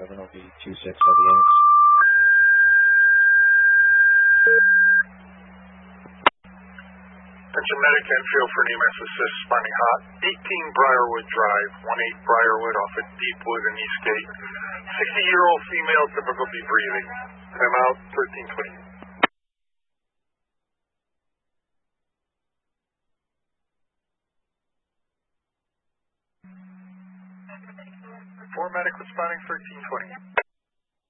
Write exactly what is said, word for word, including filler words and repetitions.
seven will be two six at the X. Attention medic Enfield for an E M S assist, responding hot. eighteen Briarwood Drive, one eight Briarwood off at Deepwood and Eastgate. sixty-year-old female, difficulty breathing. Time out, thirteen twenty. four medic responding, thirteen twenty.